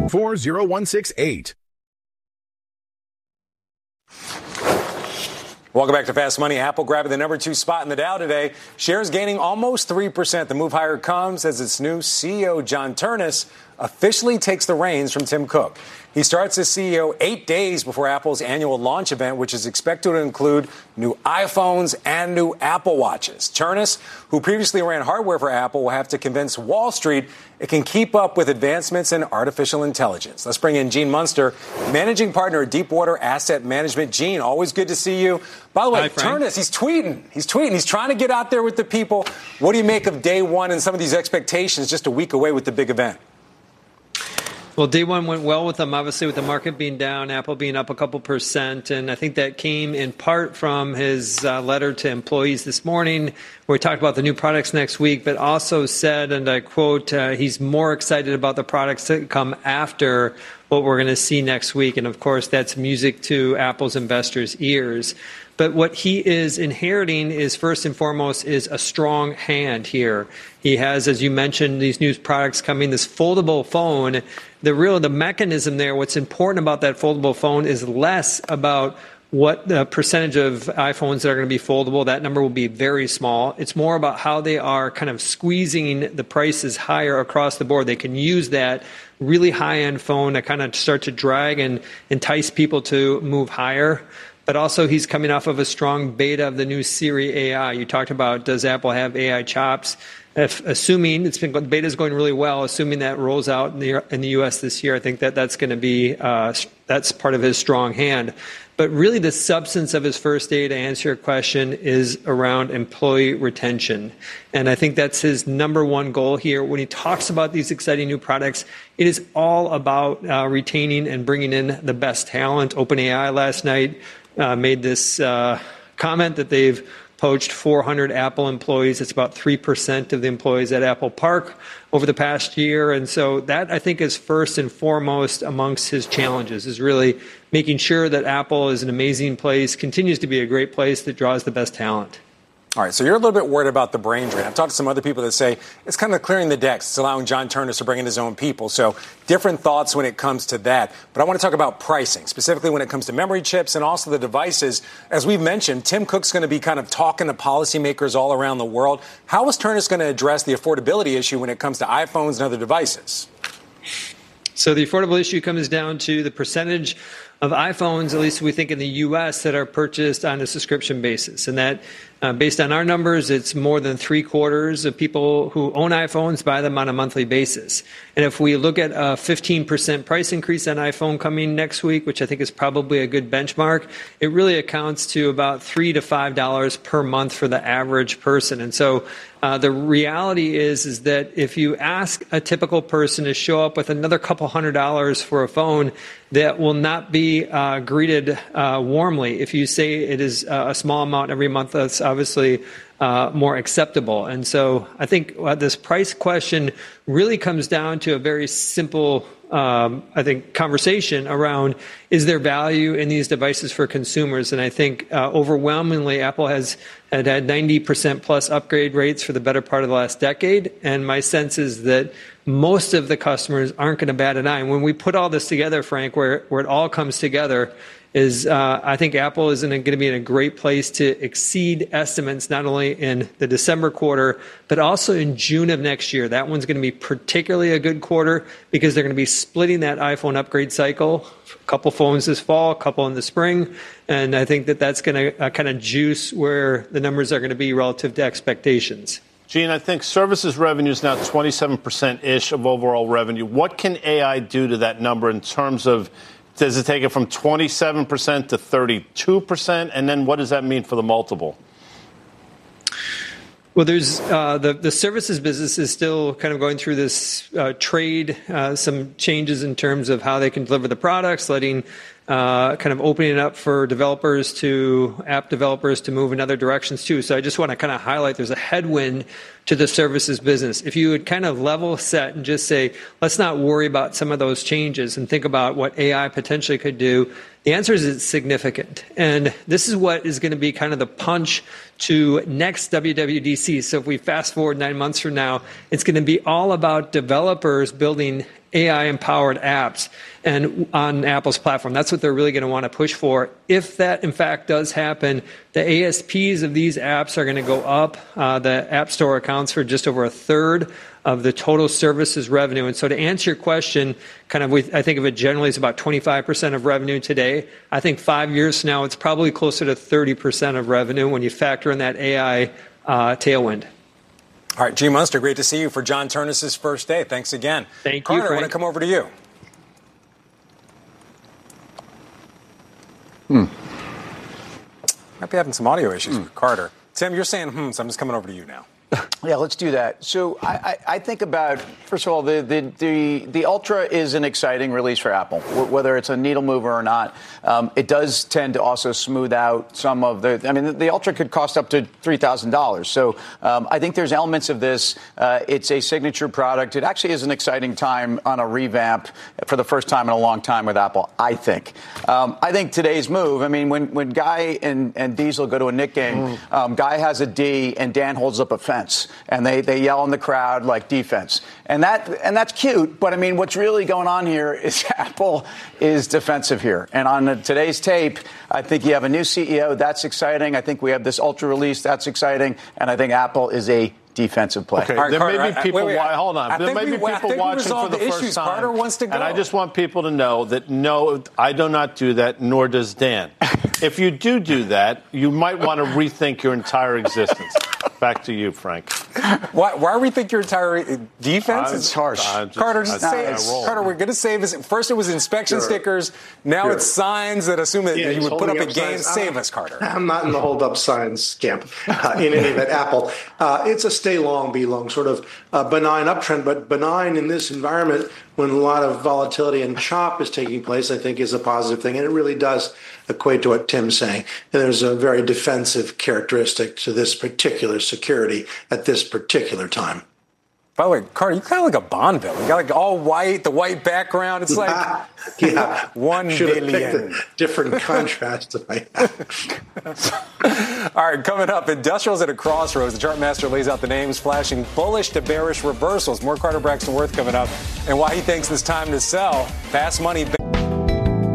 40168. Welcome back to Fast Money. Apple grabbing the number 2 spot in the Dow today. Shares gaining almost 3%. The move higher comes as its new CEO, John Ternus, officially takes the reins from Tim Cook. He starts as CEO 8 days before Apple's annual launch event, which is expected to include new iPhones and new Apple Watches. Ternus, who previously ran hardware for Apple, will have to convince Wall Street it can keep up with advancements in artificial intelligence. Let's bring in Gene Munster, managing partner at Deepwater Asset Management. Gene, always good to see you. By the way, Hi, Frank. Ternus, he's tweeting. He's trying to get out there with the people. What do you make of day one and some of these expectations just a week away with the big event? Well, day one went well with them, obviously, with the market being down, Apple being up a couple percent. And I think that came in part from his letter to employees this morning, where he talked about the new products next week, but also said, and I quote, he's more excited about the products that come after what we're going to see next week. And of course, that's music to Apple's investors' ears. But what he is inheriting is, first and foremost, is a strong hand here. He has, as you mentioned, these new products coming, this foldable phone. The mechanism there, what's important about that foldable phone is less about what the percentage of iPhones that are going to be foldable. That number will be very small. It's more about how they are kind of squeezing the prices higher across the board. They can use that really high-end phone to kind of start to drag and entice people to move higher. But also, he's coming off of a strong beta of the new Siri AI. You talked about, does Apple have AI chops? Assuming beta is going really well, assuming that rolls out in the U.S. this year, I think that's going to be that's part of his strong hand. But really, the substance of his first day, to answer your question, is around employee retention. And I think that's his number one goal here. When he talks about these exciting new products, it is all about retaining and bringing in the best talent. OpenAI last night made this comment that they've poached 400 Apple employees. It's about 3% of the employees at Apple Park over the past year. And so that, I think, is first and foremost amongst his challenges, is really making sure that Apple is an amazing place, continues to be a great place that draws the best talent. All right, so you're a little bit worried about the brain drain. I've talked to some other people that say it's kind of clearing the decks. It's allowing John Ternus to bring in his own people. So different thoughts when it comes to that. But I want to talk about pricing, specifically when it comes to memory chips and also the devices. As we've mentioned, Tim Cook's going to be kind of talking to policymakers all around the world. How is Ternus going to address the affordability issue when it comes to iPhones and other devices? So the affordable issue comes down to the percentage of iPhones, at least we think in the U.S., that are purchased on a subscription basis. And that, based on our numbers, it's more than 3/4 of people who own iPhones buy them on a monthly basis. And if we look at a 15% price increase on iPhone coming next week, which I think is probably a good benchmark, it really accounts to about $3 to $5 per month for the average person. And so the reality is that if you ask a typical person to show up with another couple $100 for a phone, that will not be greeted warmly. If you say it is a small amount every month, that's obviously more acceptable. And so I think this price question really comes down to a very simple conversation around, is there value in these devices for consumers? And I think overwhelmingly, Apple had 90% plus upgrade rates for the better part of the last decade. And my sense is that most of the customers aren't going to bat an eye. And when we put all this together, Frank, where it all comes together, is I think Apple is going to be in a great place to exceed estimates, not only in the December quarter, but also in June of next year. That one's going to be particularly a good quarter because they're going to be splitting that iPhone upgrade cycle. A couple phones this fall, a couple in the spring. And I think that's going to kind of juice where the numbers are going to be relative to expectations. Gene, I think services revenue is now 27%-ish of overall revenue. What can AI do to that number in terms of, does it take it from 27% to 32%? And then what does that mean for the multiple? Well, there's the services business is still kind of going through this trade, some changes in terms of how they can deliver the products, letting kind of opening it up for app developers to move in other directions too. So I just want to kind of highlight there's a headwind to the services business. If you would kind of level set and just say, let's not worry about some of those changes and think about what AI potentially could do, the answer is it's significant. And this is what is going to be kind of the punch to next WWDC. So if we fast forward 9 months from now, it's going to be all about developers building AI-empowered apps and on Apple's platform. That's what they're really going to want to push for. If that, in fact, does happen, the ASPs of these apps are going to go up. The App Store accounts for just over a third of the total services revenue. And so to answer your question, I think of it generally as about 25% of revenue today. I think 5 years from now, it's probably closer to 30% of revenue when you factor in that AI tailwind. All right, Gene Munster, great to see you for John Ternus's first day. Thanks again. Thank Carter, you, Frank. I want to come over to you. Might be having some audio issues with Carter. Tim, you're saying so I'm just coming over to you now. Yeah, let's do that. So I think about, first of all, the Ultra is an exciting release for Apple, whether it's a needle mover or not. It does tend to also smooth out some of the Ultra could cost up to $3,000. So I think there's elements of this. It's a signature product. It actually is an exciting time on a revamp for the first time in a long time with Apple, I think. I think today's move, when Guy and Diesel go to a Knick game, Guy has a D and Dan holds up a fence. And they yell in the crowd like defense. And that's cute. But, what's really going on here is Apple is defensive here. And on today's tape, I think you have a new CEO. That's exciting. I think we have this Ultra release. That's exciting. And I think Apple is a defensive play. Okay, right, there Carter, may be people. Hold on. There may be people watching for the first time. Carter wants to go. And I just want people to know that no, I do not do that, nor does Dan. If you do that, you might want to rethink your entire existence. Back to you, Frank. Why rethink your entire defense? It's harsh. Carter, we're going to save us. First, it was inspection stickers. Now it's signs that assume that you would put up at games. Save us, Carter. I'm not in the hold up signs camp. In any event, Apple. It's a stay long, be long sort of benign uptrend, but benign in this environment when a lot of volatility and chop is taking place, I think is a positive thing. And it really does equate to what Tim's saying. And there's a very defensive characteristic to this particular security at this particular time. By the way, Carter, you kind of like a Bond villain. You got like all white, the white background. It's like yeah, 1 billion. billion. Picked a different contrast. All right, coming up, industrials at a crossroads. The chart master lays out the names, flashing bullish to bearish reversals. More Carter Braxton Worth coming up, and why he thinks it's time to sell. Fast money.